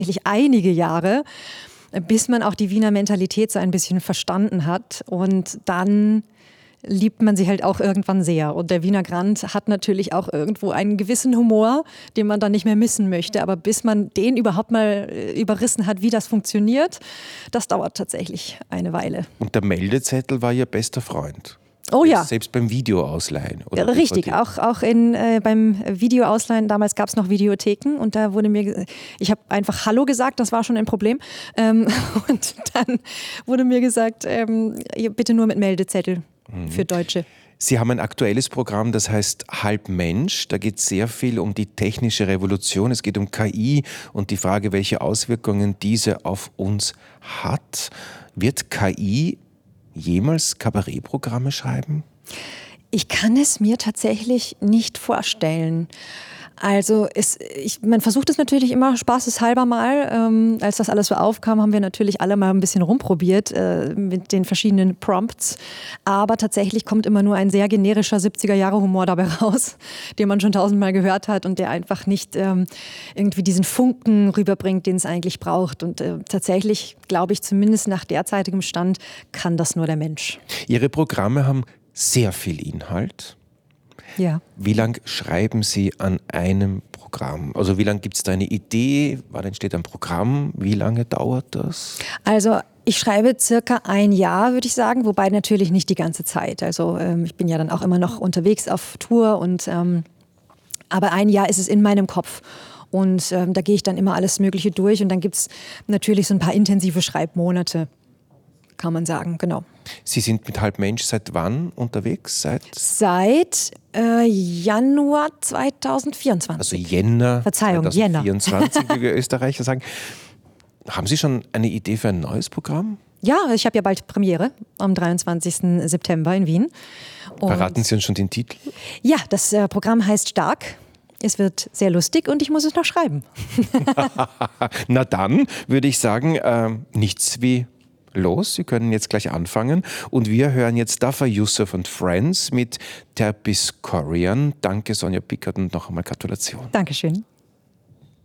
tatsächlich einige Jahre, bis man auch die Wiener Mentalität so ein bisschen verstanden hat. Und dann liebt man sie halt auch irgendwann sehr. Und der Wiener Grand hat natürlich auch irgendwo einen gewissen Humor, den man dann nicht mehr missen möchte. Aber bis man den überhaupt mal überrissen hat, wie das funktioniert, das dauert tatsächlich eine Weile. Und der Meldezettel war Ihr bester Freund? Oh ja. Selbst beim Videoausleihen? Oder richtig, auch beim Videoausleihen, damals gab es noch Videotheken und da wurde mir, ich habe einfach Hallo gesagt, das war schon ein Problem. Und dann wurde mir gesagt, bitte nur mit Meldezettel für Deutsche. Sie haben ein aktuelles Programm, das heißt Halb Mensch. Da geht es sehr viel um die technische Revolution. Es geht um KI und die Frage, welche Auswirkungen diese auf uns hat. Wird KI jemals Kabarettprogramme schreiben? Ich kann es mir tatsächlich nicht vorstellen. Also man versucht es natürlich immer spaßeshalber mal. Als das alles so aufkam, haben wir natürlich alle mal ein bisschen rumprobiert mit den verschiedenen Prompts. Aber tatsächlich kommt immer nur ein sehr generischer 70er-Jahre-Humor dabei raus, den man schon tausendmal gehört hat und der einfach nicht irgendwie diesen Funken rüberbringt, den es eigentlich braucht. Und tatsächlich, glaube ich, zumindest nach derzeitigem Stand, kann das nur der Mensch. Ihre Programme haben sehr viel Inhalt. Ja. Wie lange schreiben Sie an einem Programm? Also wie lange gibt es da eine Idee? Wann entsteht ein Programm? Wie lange dauert das? Also ich schreibe circa ein Jahr, würde ich sagen, wobei natürlich nicht die ganze Zeit. Also ich bin ja dann auch immer noch unterwegs auf Tour aber ein Jahr ist es in meinem Kopf. Und da gehe ich dann immer alles Mögliche durch und dann gibt es natürlich so ein paar intensive Schreibmonate, kann man sagen, genau. Sie sind mit Halb Mensch seit wann unterwegs? Seit Januar 2024. Also Jänner 2024, wie wir Österreicher sagen. Haben Sie schon eine Idee für ein neues Programm? Ja, ich habe ja bald Premiere am 23. September in Wien. Verraten Sie uns schon den Titel? Ja, das Programm heißt Stark. Es wird sehr lustig und ich muss es noch schreiben. Na dann würde ich sagen, nichts wie los. Sie können jetzt gleich anfangen. Und wir hören jetzt Dafa Yusuf und Friends mit Terpsichorion. Danke, Sonja Pickert, und noch einmal Gratulation. Dankeschön.